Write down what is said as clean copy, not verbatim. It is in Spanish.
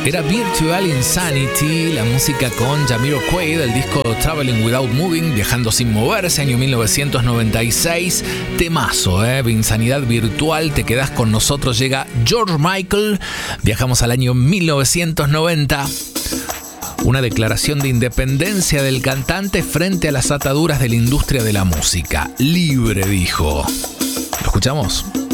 Era Virtual Insanity, la música con Jamiroquai del disco Traveling Without Moving, Viajando sin moverse, año 1996. Temazo, Insanidad virtual, te quedás con nosotros. Llega George Michael, viajamos al año 1990. Una declaración de independencia del cantante frente a las ataduras de la industria de la música. Libre, dijo. ¿Lo escuchamos?